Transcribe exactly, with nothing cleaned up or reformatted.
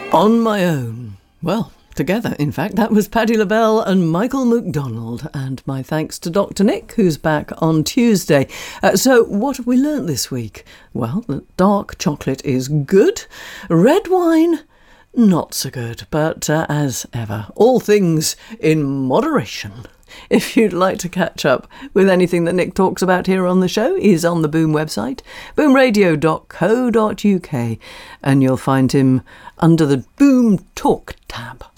On My Own. Well, together, in fact. That was Patti LaBelle and Michael McDonald. And my thanks to Doctor Nick, who's back on Tuesday. Uh, so, what have we learnt this week? Well, that dark chocolate is good. Red wine, not so good. But uh, as ever, all things in moderation. If you'd like to catch up with anything that Nick talks about here on the show, he's on the Boom website, boom radio dot co dot uk, and you'll find him under the Boom Talk tab.